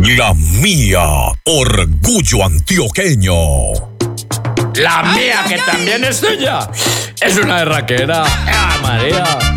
La mía, orgullo antioqueño. La mía, que también es tuya, es una berraquera. ¡Ah, María!